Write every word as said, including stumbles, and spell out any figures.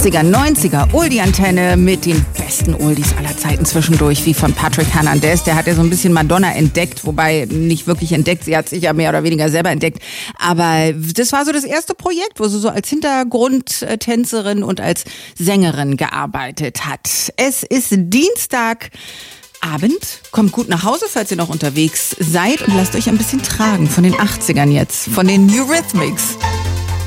achtziger, neunziger Oldie-Antenne mit den besten Oldies aller Zeiten zwischendurch, wie von Patrick Hernandez. Der hat ja so ein bisschen Madonna entdeckt, wobei nicht wirklich entdeckt, sie hat sich ja mehr oder weniger selber entdeckt. Aber das war so das erste Projekt, wo sie so als Hintergrundtänzerin und als Sängerin gearbeitet hat. Es ist Dienstag. Abend, kommt gut nach Hause, falls ihr noch unterwegs seid und lasst euch ein bisschen tragen von den achtzigern jetzt, von den Eurythmics.